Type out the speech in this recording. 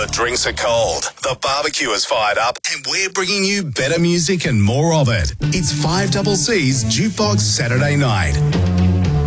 The drinks are cold, the barbecue is fired up, and we're bringing you better music and more of it. It's 5CC's Jukebox Saturday Night.